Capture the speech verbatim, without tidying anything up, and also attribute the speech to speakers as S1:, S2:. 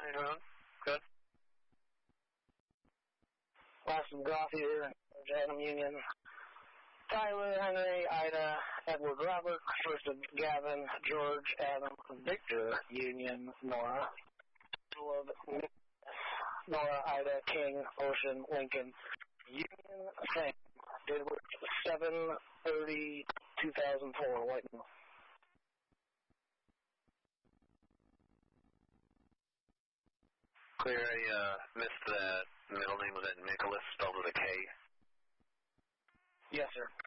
S1: How you doing? Good.
S2: Austin Goff here, Adam Union. Tyler, Henry, Ida, Edward, Robert, first of Gavin, George, Adam, Victor, Union, Nora, Love, Nora, Ida, King, Ocean, Lincoln, Union, Sam, date of birth seven thirty two thousand four, White Mill.
S1: Clear, I uh, missed that middle name. Was that Nicholas, spelled with a K?
S2: Yes, sir.